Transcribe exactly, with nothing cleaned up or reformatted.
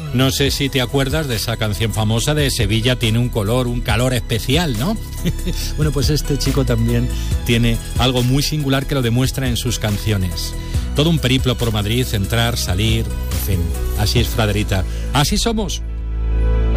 No sé si te acuerdas de esa canción famosa de Sevilla tiene un color, un calor especial, ¿no? Bueno, pues este chico también tiene algo muy singular que lo demuestra en sus canciones. Todo un periplo por Madrid, entrar, salir, en fin, así es Fraderita. Así somos.